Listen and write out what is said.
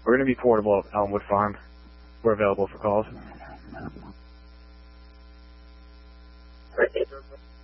We're going to be portable at Elmwood Farm. We're available for calls.